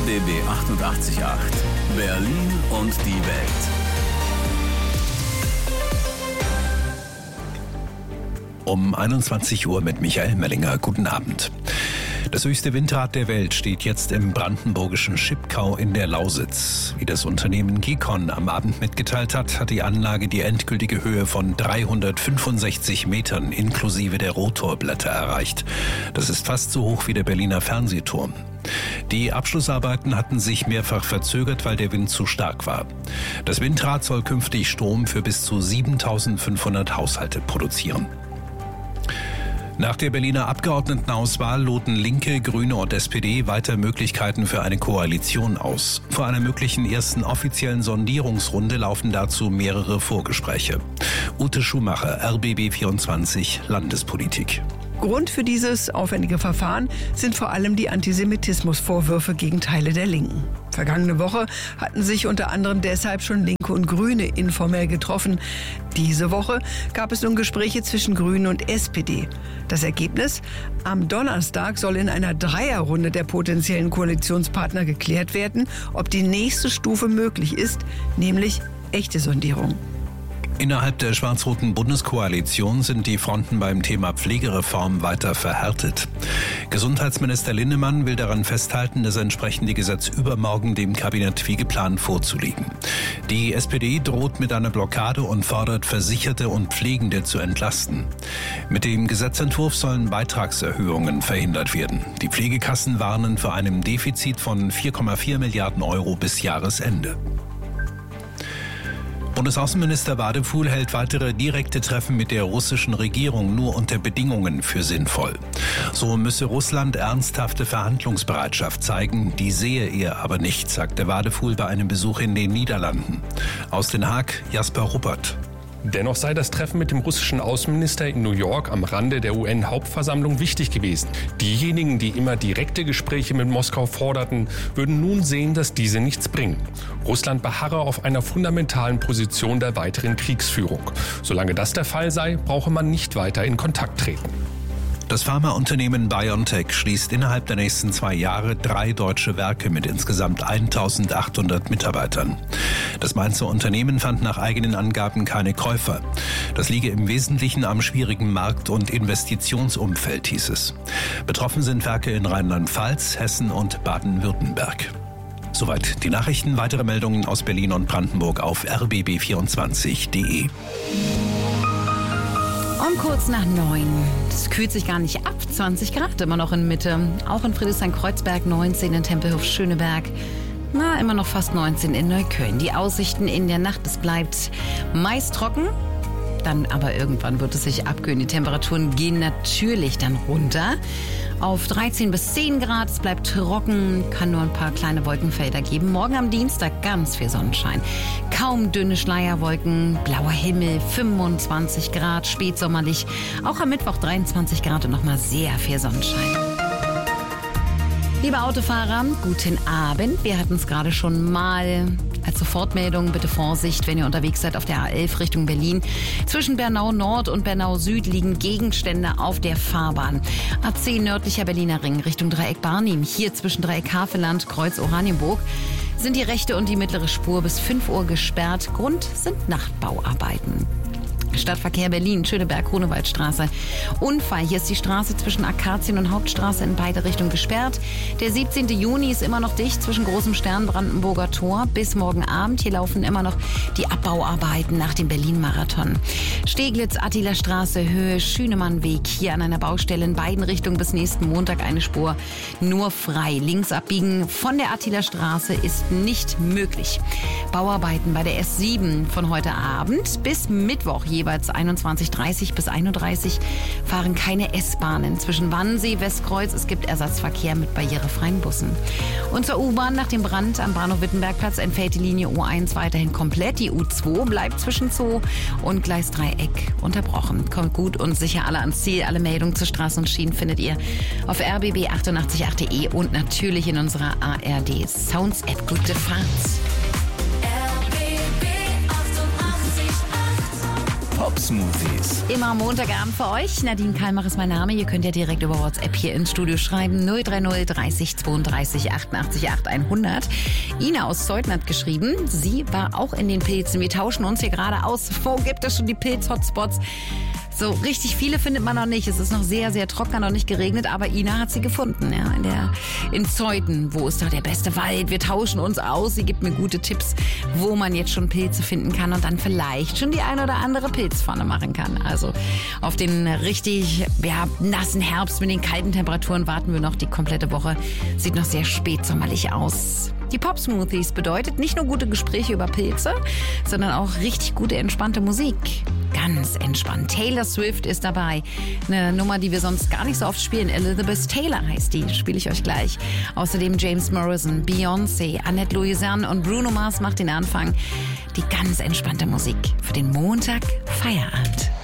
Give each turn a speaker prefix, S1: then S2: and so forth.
S1: RBB 88.8 Berlin und die Welt.
S2: Um 21 Uhr mit Michael Mellinger. Guten Abend. Das höchste Windrad der Welt steht jetzt im brandenburgischen Schipkau in der Lausitz. Wie das Unternehmen Gecon am Abend mitgeteilt hat, hat die Anlage die endgültige Höhe von 365 Metern inklusive der Rotorblätter erreicht. Das ist fast so hoch wie der Berliner Fernsehturm. Die Abschlussarbeiten hatten sich mehrfach verzögert, weil der Wind zu stark war. Das Windrad soll künftig Strom für bis zu 7.500 Haushalte produzieren. Nach der Berliner Abgeordnetenauswahl loten Linke, Grüne und SPD weiter Möglichkeiten für eine Koalition aus. Vor einer möglichen ersten offiziellen Sondierungsrunde laufen dazu mehrere Vorgespräche. Ute Schumacher, RBB 24, Landespolitik.
S3: Grund für dieses aufwendige Verfahren sind vor allem die Antisemitismusvorwürfe gegen Teile der Linken. Vergangene Woche hatten sich unter anderem deshalb schon Linke und Grüne informell getroffen. Diese Woche gab es nun Gespräche zwischen Grünen und SPD. Das Ergebnis? Am Donnerstag soll in einer Dreierrunde der potenziellen Koalitionspartner geklärt werden, ob die nächste Stufe möglich ist, nämlich echte Sondierung.
S2: Innerhalb der schwarz-roten Bundeskoalition sind die Fronten beim Thema Pflegereform weiter verhärtet. Gesundheitsminister Linnemann will daran festhalten, das entsprechende Gesetz übermorgen dem Kabinett wie geplant vorzulegen. Die SPD droht mit einer Blockade und fordert, Versicherte und Pflegende zu entlasten. Mit dem Gesetzentwurf sollen Beitragserhöhungen verhindert werden. Die Pflegekassen warnen vor einem Defizit von 4,4 Milliarden Euro bis Jahresende. Bundesaußenminister Wadefuhl hält weitere direkte Treffen mit der russischen Regierung nur unter Bedingungen für sinnvoll. So müsse Russland ernsthafte Verhandlungsbereitschaft zeigen, die sehe er aber nicht, sagte Wadefuhl bei einem Besuch in den Niederlanden. Aus Den Haag, Jasper Ruppert.
S4: Dennoch sei das Treffen mit dem russischen Außenminister in New York am Rande der UN-Hauptversammlung wichtig gewesen. Diejenigen, die immer direkte Gespräche mit Moskau forderten, würden nun sehen, dass diese nichts bringen. Russland beharre auf einer fundamentalen Position der weiteren Kriegsführung. Solange das der Fall sei, brauche man nicht weiter in Kontakt treten.
S2: Das Pharmaunternehmen BioNTech schließt innerhalb der nächsten 2 Jahre 3 deutsche Werke mit insgesamt 1.800 Mitarbeitern. Das Mainzer Unternehmen fand nach eigenen Angaben keine Käufer. Das liege im Wesentlichen am schwierigen Markt- und Investitionsumfeld, hieß es. Betroffen sind Werke in Rheinland-Pfalz, Hessen und Baden-Württemberg. Soweit die Nachrichten. Weitere Meldungen aus Berlin und Brandenburg auf rbb24.de.
S5: Um kurz nach 9. Es kühlt sich gar nicht ab. 20 Grad immer noch in Mitte. Auch in Friedrichshain-Kreuzberg 19, in Tempelhof-Schöneberg. Immer noch fast 19 in Neukölln. Die Aussichten in der Nacht, es bleibt meist trocken. Dann aber irgendwann wird es sich abkühlen. Die Temperaturen gehen natürlich dann runter auf 13 bis 10 Grad. Es bleibt trocken, kann nur ein paar kleine Wolkenfelder geben. Morgen am Dienstag ganz viel Sonnenschein. Kaum dünne Schleierwolken, blauer Himmel, 25 Grad, spätsommerlich. Auch am Mittwoch 23 Grad und nochmal sehr viel Sonnenschein. Liebe Autofahrer, guten Abend. Wir hatten es gerade schon mal als Sofortmeldung. Bitte Vorsicht, wenn ihr unterwegs seid auf der A11 Richtung Berlin. Zwischen Bernau Nord und Bernau Süd liegen Gegenstände auf der Fahrbahn. A10 nördlicher Berliner Ring Richtung Dreieck Barnim. Hier zwischen Dreieck Havelland, Kreuz Oranienburg sind die rechte und die mittlere Spur bis 5 Uhr gesperrt. Grund sind Nachtbauarbeiten. Stadtverkehr Berlin, Schöneberg-Grunewaldstraße. Unfall. Hier ist die Straße zwischen Akazien und Hauptstraße in beide Richtungen gesperrt. Der 17. Juni ist immer noch dicht zwischen Großem Stern, Brandenburger Tor bis morgen Abend. Hier laufen immer noch die Abbauarbeiten nach dem Berlin-Marathon. Steglitz, Attila Straße, Höhe Schünemannweg. Hier an einer Baustelle in beiden Richtungen bis nächsten Montag eine Spur nur frei. Links abbiegen von der Attila Straße ist nicht möglich. Bauarbeiten bei der S7 von heute Abend bis Mittwoch jeweils 21:30 bis 31 fahren keine S-Bahnen. Zwischen Wannsee, Westkreuz, es gibt Ersatzverkehr mit barrierefreien Bussen. Und zur U-Bahn nach dem Brand am Bahnhof Wittenbergplatz entfällt die Linie U1 weiterhin komplett. Die U2 bleibt zwischen Zoo und Gleis Dreieck unterbrochen. Kommt gut und sicher alle ans Ziel. Alle Meldungen zu Straßen und Schienen findet ihr auf rbb888.de und natürlich in unserer ARD Sounds App. Gute Fahrt!
S1: Pop-Smoothies.
S5: Immer am Montagabend für euch. Nadine Kalmach ist mein Name. Ihr könnt ja direkt über WhatsApp hier ins Studio schreiben. 030 30 32 88 8 100. Ina aus Zeuthen hat geschrieben, sie war auch in den Pilzen. Wir tauschen uns hier gerade aus. Wo gibt es schon die Pilz-Hotspots? So richtig viele findet man noch nicht. Es ist noch sehr, sehr trocken, noch nicht geregnet. Aber Ina hat sie gefunden, ja, in Zeuthen. Wo ist da der beste Wald? Wir tauschen uns aus. Sie gibt mir gute Tipps, wo man jetzt schon Pilze finden kann und dann vielleicht schon die ein oder andere Pilzpfanne machen kann. Also auf den richtig nassen Herbst mit den kalten Temperaturen warten wir noch die komplette Woche. Sieht noch sehr spätsommerlich aus. Die Pop-Smoothies bedeutet nicht nur gute Gespräche über Pilze, sondern auch richtig gute, entspannte Musik. Ganz entspannt. Taylor Swift ist dabei. Eine Nummer, die wir sonst gar nicht so oft spielen. Elizabeth Taylor heißt die. Spiele ich euch gleich. Außerdem James Morrison, Beyoncé, Annette Louisanne und Bruno Mars macht den Anfang. Die ganz entspannte Musik für den Montag Feierabend.